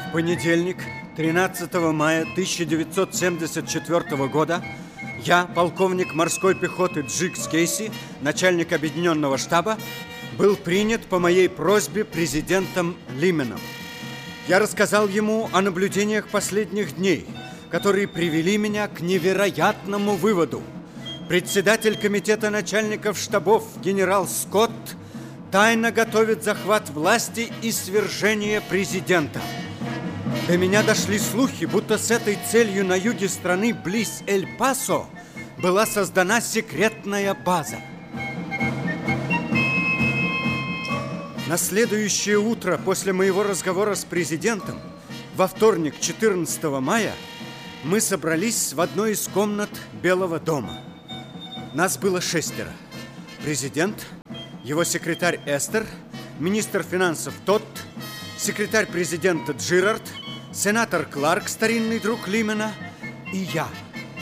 В понедельник, 13 мая 1974 года, я, полковник морской пехоты Джикс Кейси, начальник объединенного штаба, был принят по моей просьбе президентом Лименом. Я рассказал ему о наблюдениях последних дней, которые привели меня к невероятному выводу. Председатель комитета начальников штабов генерал Скотт тайно готовит захват власти и свержение президента. До меня дошли слухи, будто с этой целью на юге страны, близ Эль-Пасо, была создана секретная база. На следующее утро после моего разговора с президентом, во вторник, 14 мая, мы собрались в одной из комнат Белого дома. Нас было 6. Президент, его секретарь Эстер, министр финансов Тодд, секретарь президента Джирард, сенатор Кларк, старинный друг Лимена, и я.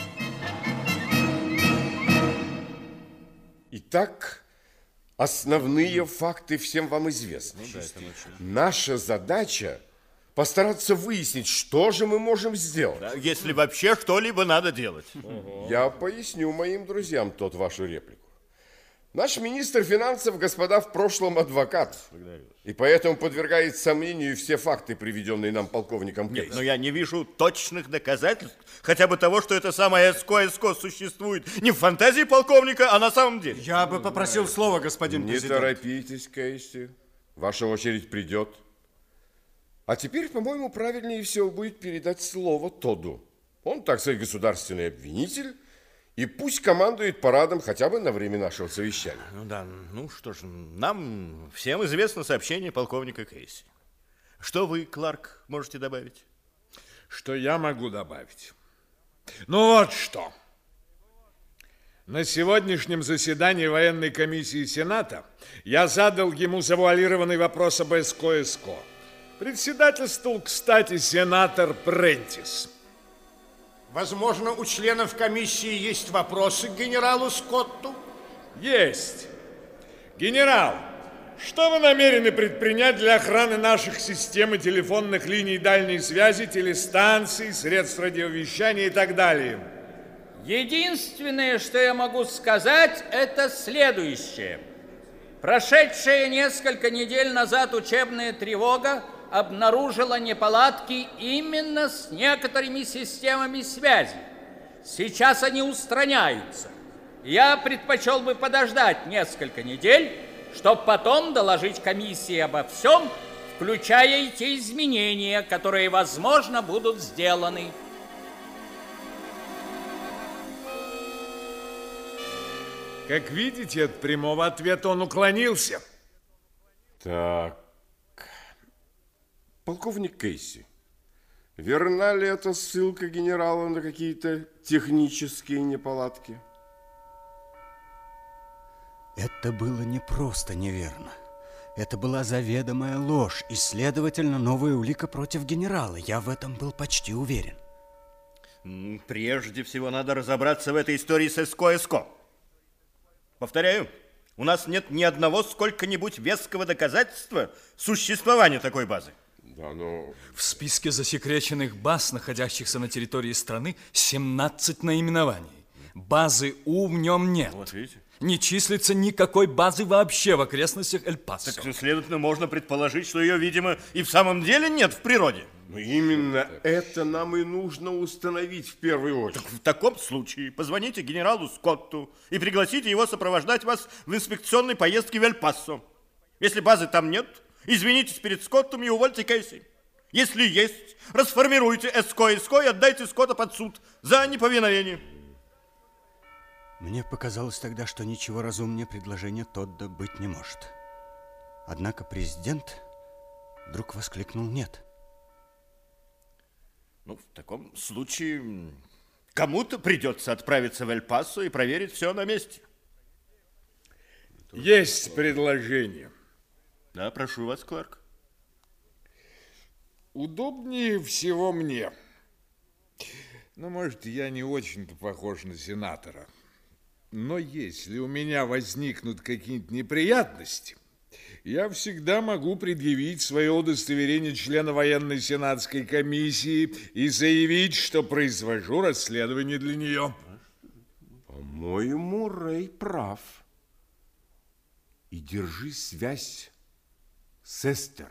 Итак, основные факты всем вам известны. Наша задача постараться выяснить, что же мы можем сделать. Да, если вообще что-либо надо делать. Я поясню моим друзьям вашу реплику. Наш министр финансов, господа, в прошлом адвокат. И поэтому подвергает сомнению все факты, приведенные нам полковником Кейси. Но я не вижу точных доказательств, хотя бы того, что это самое СКО существует не в фантазии полковника, а на самом деле. Я бы попросил слова, господин президент. Не торопитесь, Кейси. Ваша очередь придет. А теперь, по-моему, правильнее всего будет передать слово Тодду. Он, так сказать, государственный обвинитель, и пусть командует парадом хотя бы на время нашего совещания. Ну да, ну что ж, нам всем известно сообщение полковника Кейси. Что вы, Кларк, можете добавить? Что я могу добавить? Ну вот что. На сегодняшнем заседании военной комиссии Сената я задал ему завуалированный вопрос об СКО. Председательствовал, кстати, сенатор Прентис. Возможно, у членов комиссии есть вопросы к генералу Скотту? Есть. Генерал, что вы намерены предпринять для охраны наших систем и телефонных линий дальней связи, телестанций, средств радиовещания и так далее? Единственное, что я могу сказать, это следующее. Прошедшая несколько недель назад учебная тревога обнаружила неполадки именно с некоторыми системами связи. Сейчас они устраняются. Я предпочел бы подождать несколько недель, чтобы потом доложить комиссии обо всем, включая и те изменения, которые, возможно, будут сделаны. Как видите, от прямого ответа он уклонился. Так. Полковник Кейси, верна ли эта ссылка генерала на какие-то технические неполадки? Это было не просто неверно. Это была заведомая ложь и, следовательно, новая улика против генерала. Я в этом был почти уверен. Прежде всего надо разобраться в этой истории с СКО. Повторяю, у нас нет ни одного сколько-нибудь веского доказательства существования такой базы. Да, но... В списке засекреченных баз, находящихся на территории страны, 17 наименований. Базы У в нем нет. Вот видите. Не числится никакой базы вообще в окрестностях Эль-Пасо. Так, следовательно, можно предположить, что ее, видимо, и в самом деле нет в природе. Но именно это нам и нужно установить в первую очередь. Так в таком случае позвоните генералу Скотту и пригласите его сопровождать вас в инспекционной поездке в Эль-Пасо. Если базы там нет, извинитесь перед Скоттом и увольте Кейси. Если есть, расформируйте СКО и отдайте Скотта под суд за неповиновение. Мне показалось тогда, что ничего разумнее предложения Тодда быть не может. Однако президент вдруг воскликнул «нет». Ну, в таком случае кому-то придется отправиться в Эль-Пасо и проверить все на месте. Есть предложение. Да, прошу вас, Кларк. Удобнее всего мне. Но, может, я не очень-то похож на сенатора. Но если у меня возникнут какие-нибудь неприятности, Я всегда могу предъявить свое удостоверение члена военной сенатской комиссии и заявить, что произвожу расследование для нее. По-моему, Рэй прав. И держи связь с Эстер.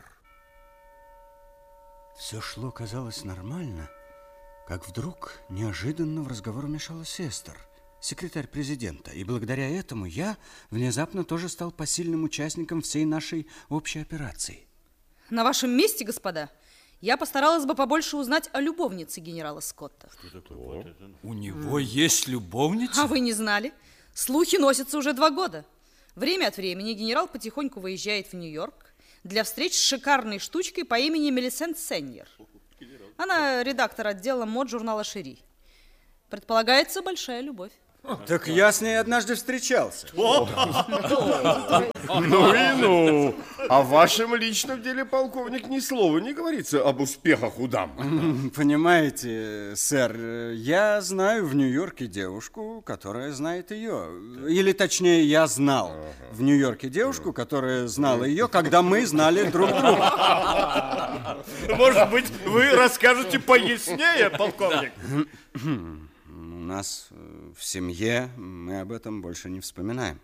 Все шло, казалось, нормально, как вдруг неожиданно в разговор вмешалась Эстер, секретарь президента. И благодаря этому я внезапно тоже стал посильным участником всей нашей общей операции. На вашем месте, господа, я постаралась бы побольше узнать о любовнице генерала Скотта. У него есть любовница? А вы не знали? Слухи носятся уже 2 года. Время от времени генерал потихоньку выезжает в Нью-Йорк для встреч с шикарной штучкой по имени Мелисент Сеньер. Она редактор отдела мод журнала «Шери». Предполагается большая любовь. Так я с ней однажды встречался. Ну и ну. О вашем личном деле, полковник, ни слова не говорится об успехах у дам. Понимаете, сэр, я знаю в Нью-Йорке девушку, которая знает ее. Или точнее, я знал в Нью-Йорке девушку, которая знала ее, когда мы знали друг друга. Может быть, вы расскажете пояснее, полковник? У нас в семье мы об этом больше не вспоминаем.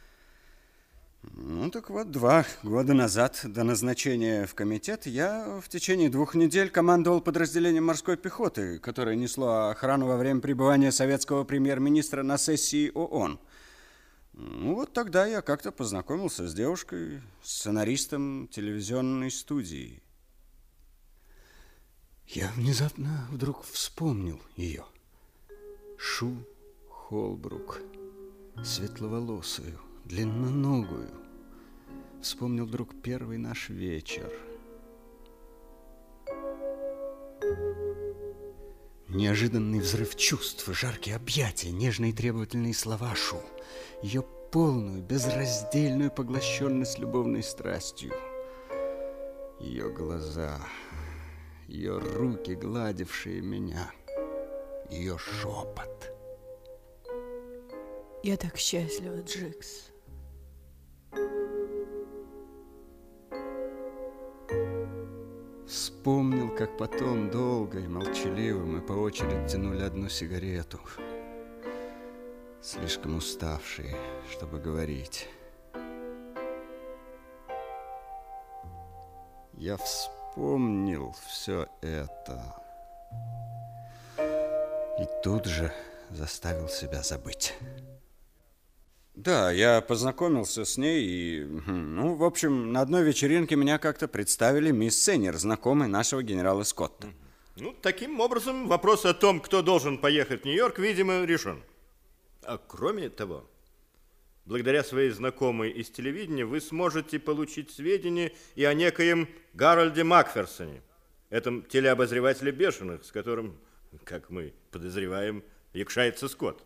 Ну, так вот, 2 года назад до назначения в комитет я в течение 2 недель командовал подразделением морской пехоты, которое несло охрану во время пребывания советского премьер-министра на сессии ООН. Ну, вот тогда я как-то познакомился с девушкой, сценаристом телевизионной студии. Я внезапно вдруг вспомнил ее. Шу Холбрук, светловолосую, длинноногую. Вспомнил вдруг первый наш вечер. Неожиданный взрыв чувств, жаркие объятия, нежные требовательные слова Шу. Ее полную, безраздельную поглощенность любовной страстью. Ее глаза, ее руки, гладившие меня. Ее шепот. Я так счастлива, Джикс. Вспомнил, как потом долго и молчаливо мы по очереди тянули одну сигарету. Слишком уставшие, чтобы говорить. Я вспомнил все это. И тут же заставил себя забыть. Да, я познакомился с ней и, ну, в общем, на одной вечеринке меня как-то представили мисс Сеньер, знакомой нашего генерала Скотта. Ну, таким образом, вопрос о том, кто должен поехать в Нью-Йорк, видимо, решен. А кроме того, благодаря своей знакомой из телевидения вы сможете получить сведения и о некоем Гарольде Макферсоне, этом телеобозревателе бешеных, с которым, как мы подозреваем, якшается Скотт.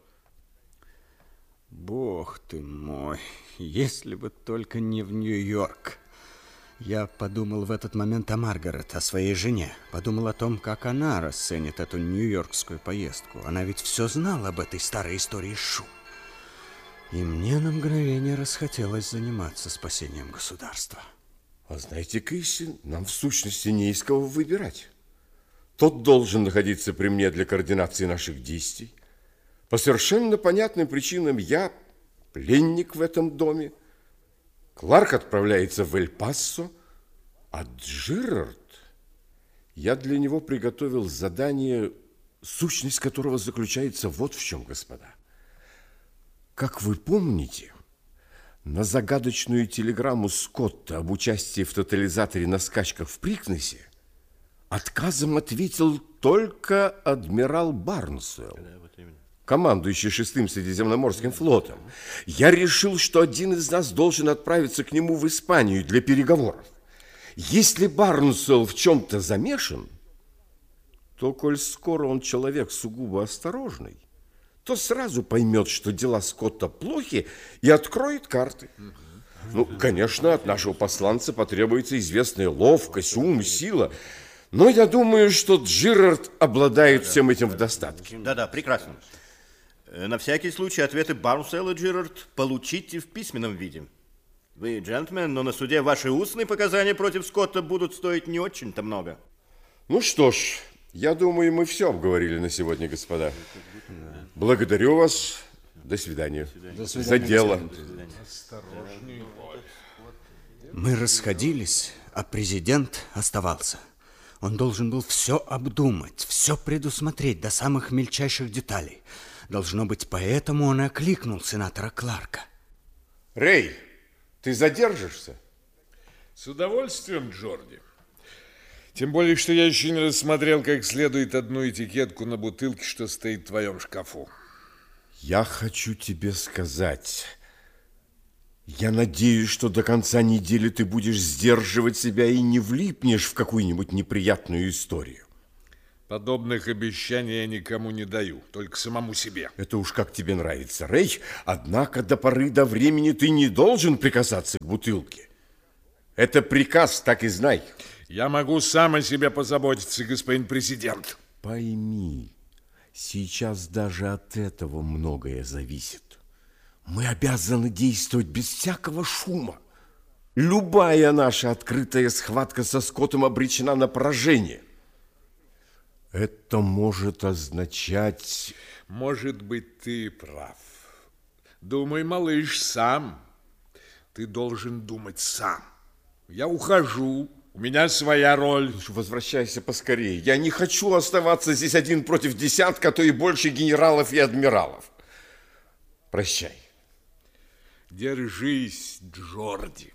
Бог ты мой, если бы только не в Нью-Йорк. Я подумал в этот момент о Маргарет, о своей жене. Подумал о том, как она расценит эту нью-йоркскую поездку. Она ведь все знала об этой старой истории Шу. И мне на мгновение расхотелось заниматься спасением государства. А знаете, Кейси, нам в сущности не из кого выбирать. Тот должен находиться при мне для координации наших действий. По совершенно понятным причинам я пленник в этом доме. Кларк отправляется в Эль-Пасо, а Джерард... Я для него приготовил задание, сущность которого заключается вот в чем, господа. Как вы помните, на загадочную телеграмму Скотта об участии в тотализаторе на скачках в Прикнессе отказом ответил только адмирал Барнсуэлл, командующий 6-м Средиземноморским флотом. Я решил, что один из нас должен отправиться к нему в Испанию для переговоров. Если Барнсуэлл в чем-то замешан, то, коль скоро он человек сугубо осторожный, то сразу поймет, что дела Скотта плохи, и откроет карты. Ну, конечно, от нашего посланца потребуется известная ловкость, ум, сила, но я думаю, что Джерард обладает всем этим в достатке. Да-да, прекрасно. На всякий случай ответы Барнсуэлла и Джерард получите в письменном виде. Вы джентльмен, но на суде ваши устные показания против Скотта будут стоить не очень-то много. Ну что ж, я думаю, мы все обговорили на сегодня, господа. Благодарю вас. До свидания. До свидания. За дело. Мы расходились, а президент оставался. Он должен был все обдумать, все предусмотреть до самых мельчайших деталей. Должно быть, поэтому он и окликнул сенатора Кларка. Рэй, ты задержишься? С удовольствием, Джорди. Тем более, что я еще не рассмотрел как следует одну этикетку на бутылке, что стоит в твоем шкафу. Я хочу тебе сказать, я надеюсь, что до конца недели ты будешь сдерживать себя и не влипнешь в какую-нибудь неприятную историю. Подобных обещаний я никому не даю, только самому себе. Это уж как тебе нравится, Рэй. Однако до поры до времени ты не должен прикасаться к бутылке. Это приказ, так и знай. Я могу сам о себе позаботиться, господин президент. Пойми, сейчас даже от этого многое зависит. Мы обязаны действовать без всякого шума. Любая наша открытая схватка со Скоттом обречена на поражение. Это может означать... Может быть, ты прав. Думай, малыш, сам. Ты должен думать сам. Я ухожу. У меня своя роль. Возвращайся поскорее. Я не хочу оставаться здесь один против десятка, а то и больше генералов и адмиралов. Прощай. Держись, Джорди.